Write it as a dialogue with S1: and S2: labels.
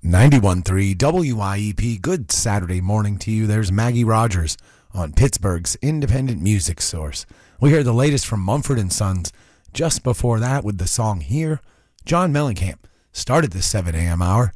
S1: 91.3 WIEP. Good Saturday morning to you. There's Maggie Rogers on Pittsburgh's independent music source. We heard the latest from Mumford & Sons. Just before that, with the song Here, John Mellencamp started the 7 a.m. hour